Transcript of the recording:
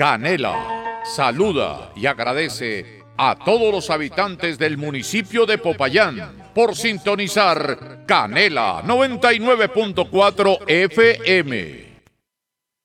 Canela saluda y agradece a todos los habitantes del municipio de Popayán por sintonizar Canela 99.4 FM.